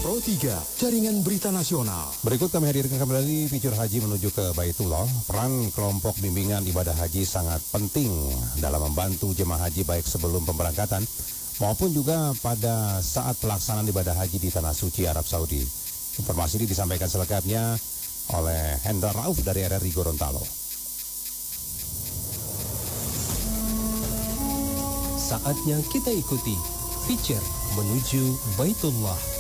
Pro 3, Jaringan Berita Nasional. Berikut kami hadirkan kembali fitur haji menuju ke Baitullah. Peran kelompok bimbingan ibadah haji sangat penting dalam membantu jemaah haji baik sebelum pemberangkatan maupun juga pada saat pelaksanaan ibadah haji di Tanah Suci Arab Saudi. Informasi ini disampaikan selengkapnya oleh Hendra Rauf dari RRI Gorontalo. Saatnya kita ikuti feature menuju Baitullah.